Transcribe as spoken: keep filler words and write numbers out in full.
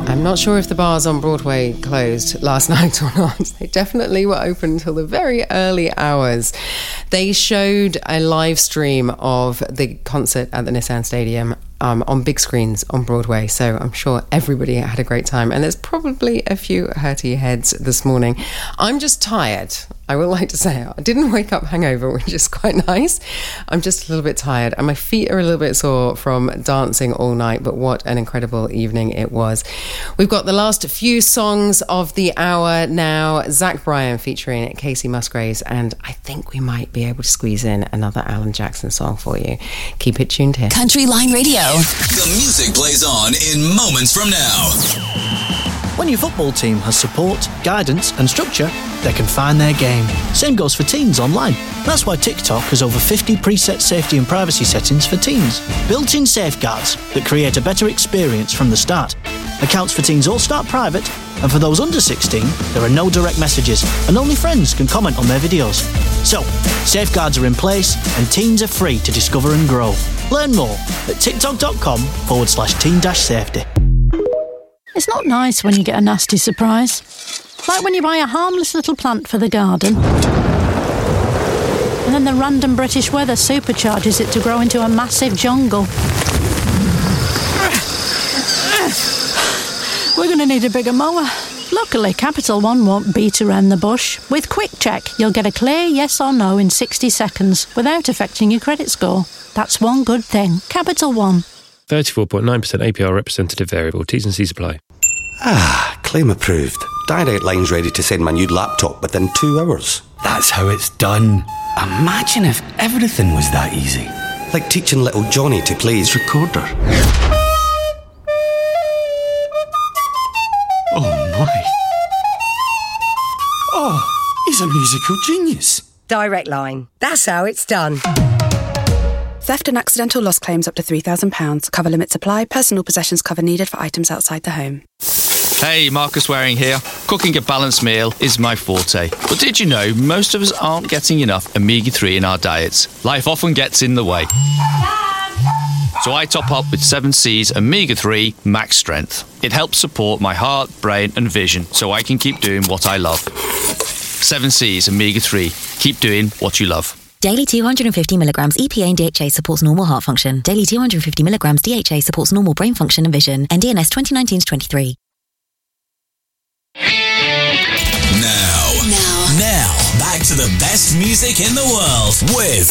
I'm not sure if the bars on Broadway closed last night or not. They definitely were open until the very early hours. They showed a live stream of the concert at the Nissan Stadium um, on big screens on Broadway, so I'm sure everybody had a great time, and there's probably a few hurty heads this morning. I'm just tired. I would like to say I didn't wake up hungover, which is quite nice. I'm just a little bit tired, and my feet are a little bit sore from dancing all night, but what an incredible evening it was. We've got the last few songs of the hour now. Zach Bryan featuring Casey Musgraves, and I think we might be able to squeeze in another Alan Jackson song for you. Keep it tuned here. Country Line Radio. The music plays on in moments from now. When your football team has support, guidance and structure, they can find their game. Same goes for teens online. That's why TikTok has over fifty preset safety and privacy settings for teens. Built-in safeguards that create a better experience from the start. Accounts for teens all start private, and for those under sixteen, there are no direct messages, and only friends can comment on their videos. So, safeguards are in place, and teens are free to discover and grow. Learn more at tiktok.com forward slash teen dash safety. It's not nice when you get a nasty surprise. Like when you buy a harmless little plant for the garden, and then the random British weather supercharges it to grow into a massive jungle. We're going to need a bigger mower. Luckily, Capital One won't beat around the bush. With Quick Check, you'll get a clear yes or no in sixty seconds without affecting your credit score. That's one good thing. Capital One. thirty-four point nine percent A P R representative variable. T's and C's apply. Ah, claim approved. Direct Line's ready to send my new laptop within two hours. That's how it's done. Imagine if everything was that easy. Like teaching little Johnny to play his recorder. Oh my. Oh, he's a musical genius. Direct Line. That's how it's done. Theft and accidental loss claims up to three thousand pounds. Cover limits apply. Personal possessions cover needed for items outside the home. Hey, Marcus Waring here. Cooking a balanced meal is my forte. But did you know most of us aren't getting enough omega three in our diets? Life often gets in the way. So I top up with seven C's omega three Max Strength. It helps support my heart, brain and vision so I can keep doing what I love. seven C's omega three. Keep doing what you love. Daily two hundred fifty milligrams E P A and D H A supports normal heart function. Daily two hundred fifty milligrams D H A supports normal brain function and vision. N D N S twenty nineteen to twenty-three. Now, now, now, back to the best music in the world with